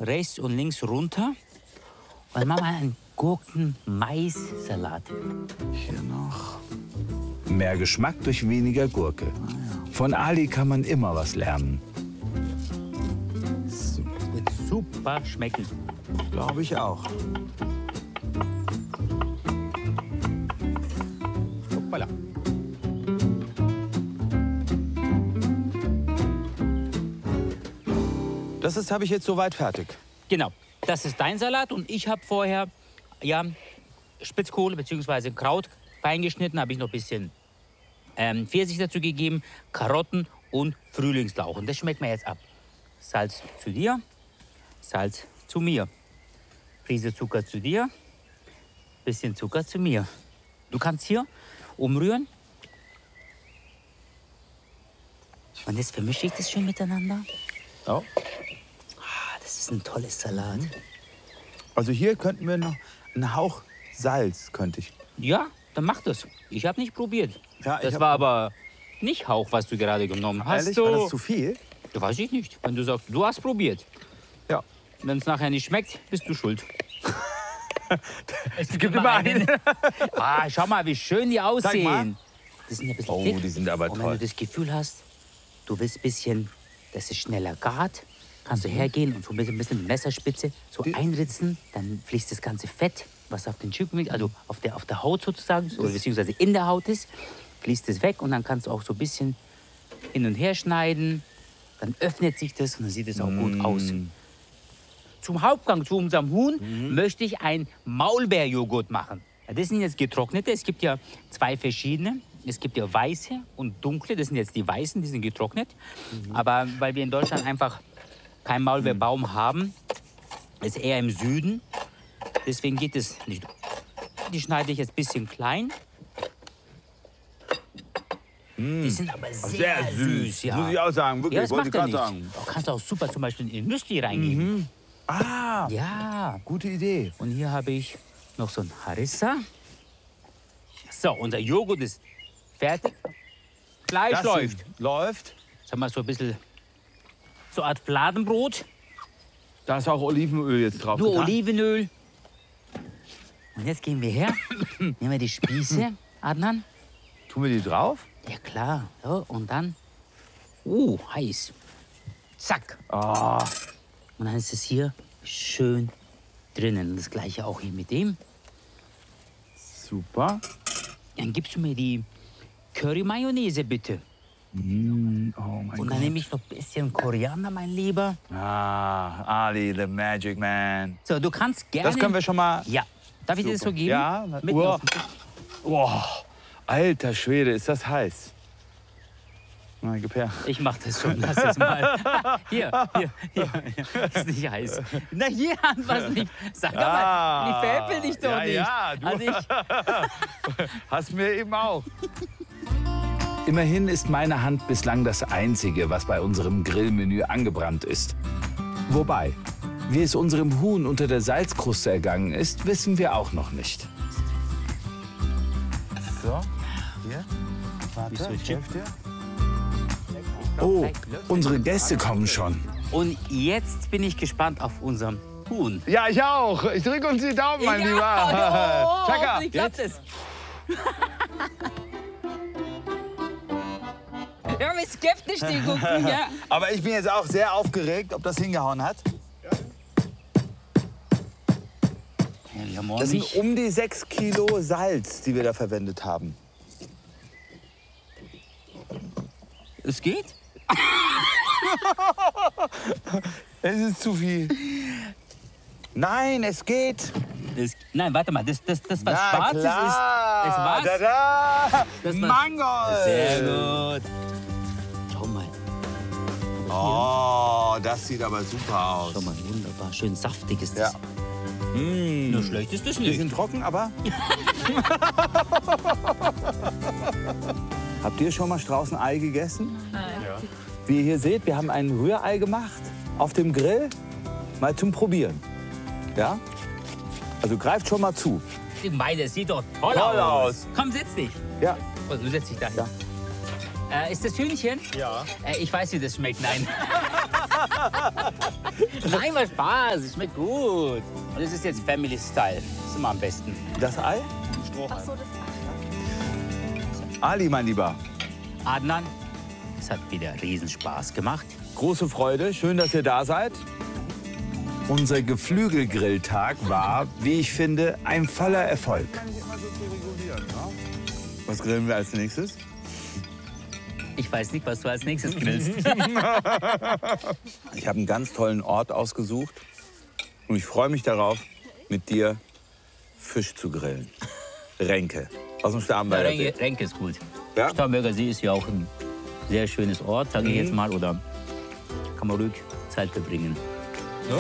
rechts und links runter. Und dann machen wir einen Gurken-Mais-Salat. Hier noch. Mehr Geschmack durch weniger Gurke. Von Ali kann man immer was lernen. Wird super schmecken. Glaube ich auch. Hoppala. Das habe ich jetzt soweit fertig. Genau, das ist dein Salat und ich habe vorher ja, Spitzkohle bzw. Kraut fein geschnitten, habe ich noch ein bisschen Pfirsich dazu gegeben, Karotten und Frühlingslauch. Und das schmeckt mir jetzt ab. Salz zu dir, Salz zu mir. Prise Zucker zu dir, bisschen Zucker zu mir. Du kannst hier umrühren. Und jetzt vermische ich das schön miteinander. Oh. Das ist ein tolles Salat. Also hier könnten wir noch einen Hauch Salz, könnte ich. Ja, dann mach das. Ich habe nicht probiert. Ja, das war aber nicht Hauch, was du gerade genommen hast. Ehrlich? Du, War das zu viel? das weiß ich nicht. Wenn du sagst, du hast probiert. Ja. Wenn es nachher nicht schmeckt, bist du schuld. Es gibt immer einen. Schau mal, wie schön die Zeig mal. aussehen. Die sind ja ein bisschen Oh, dick. die sind aber Und wenn toll. du das Gefühl hast, du willst ein bisschen, dass es schneller gart, kannst du hergehen und so mit ein bisschen mit Messerspitze so einritzen. Dann fließt das ganze Fett, was auf den Chicken liegt, also auf der Haut sozusagen, oder beziehungsweise in der Haut ist, fließt es weg und dann kannst du auch so ein bisschen hin und her schneiden. Dann öffnet sich das und dann sieht es auch gut aus. Zum Hauptgang, zu unserem Huhn, möchte ich ein Maulbeerjoghurt machen. Ja, das sind jetzt getrocknete. Es gibt ja zwei verschiedene. Es gibt ja weiße und dunkle. Das sind jetzt die weißen, die sind getrocknet. Aber weil wir in Deutschland einfach keinen Maulbeerbaum haben, ist eher im Süden. Deswegen geht es nicht. Die schneide ich jetzt ein bisschen klein. Die sind aber sehr, süß. Ja. Muss ich auch sagen, Ja, wirklich, das wollte macht ich er gerade nicht. sagen. Du kannst auch super zum Beispiel in Müsli reingeben. Ah, Ja. gute Idee. Und hier habe ich noch so ein Harissa. So, unser Joghurt ist fertig. Fleisch Das läuft. Läuft. Jetzt haben wir so ein bisschen so eine Art Fladenbrot. Da ist auch Olivenöl jetzt drauf. Nur getan. Olivenöl. Und jetzt gehen wir her. Nehmen wir die Spieße, Adnan. Tun wir die drauf? Ja, klar. So, und dann. Heiß. Zack. Oh, Und dann ist es hier schön drinnen. Und das gleiche auch hier mit dem. super. Dann gibst du mir die Curry-Mayonnaise, bitte. Oh mein Und dann Gott. nehme ich noch ein bisschen Koriander, mein Lieber. Ah, Ali, the Magic Man. So, du kannst gerne... Das können wir schon mal. Ja. Darf ich dir das so geben? Ja, Mitten oh. auf den Tisch. Wow, alter Schwede, ist das heiß. Na, gib her. Ich mach das schon, lass es mal. Hier. Ist nicht heiß. Na, hier, was nicht. Sag doch mal, die veräppel dich doch ja, nicht. Ja, du Also ich, hast mir eben auch. Immerhin ist meine Hand bislang das Einzige, was bei unserem Grillmenü angebrannt ist. Wobei, wie es unserem Huhn unter der Salzkruste ergangen ist, wissen wir auch noch nicht. So, hier. Bist Warte, du ich helf dir. Oh, unsere Gäste kommen schon. und jetzt bin ich gespannt auf unserem Huhn. Ja, ich auch. Ich drücke uns die Daumen, mein Lieber. Ja, Chaka. hoffentlich klappt es. Ja, wie skeptisch die gucken, ja. Aber ich bin jetzt auch sehr aufgeregt, ob das hingehauen hat. Ja, wir haben Das sind ordentlich. um die 6 Kilo Salz, die wir da verwendet haben. Es geht? Es ist zu viel. Nein, es geht. Nein, warte mal, das was Na Schwarzes ist, klar. das war's. Da. Das was- Mangold. Sehr gut. Schau mal. Oh, das sieht aber super aus. Schau mal, wunderbar. Schön saftig ist Ja. das. Nur schlecht ist das nicht. Bisschen trocken, aber. Habt ihr schon mal Straußenei gegessen? Nein. Wie ihr hier seht, wir haben ein Rührei gemacht auf dem Grill, mal zum Probieren. Ja? Also greift schon mal zu. Meine, das sieht doch toll, Toll aus. aus. Komm, setz dich. Ja. Oh, du setz dich da. Ja. Ist das Hühnchen? Ja. Ich weiß, wie das schmeckt. Nein. Nein, war Spaß. Es schmeckt gut. Und es ist jetzt Family Style. Das ist immer am besten. Das Ei? Strohhalm. Ach so, das Ali, mein Lieber. Adnan, es hat wieder Riesenspaß gemacht. Große Freude. Schön, dass ihr da seid. Unser Geflügelgrilltag war, wie ich finde, ein voller Erfolg. Was grillen wir als nächstes? Ich weiß nicht, was du als nächstes grillst. Ich habe einen ganz tollen Ort ausgesucht. Und ich freue mich darauf, mit dir Fisch zu grillen. Renke. Aus dem Starnberger See. Renke ist gut. Ja? Starnberger See ist ja auch ein sehr schönes Ort, sage ich jetzt mal. Oder kann man ruhig Zeit verbringen.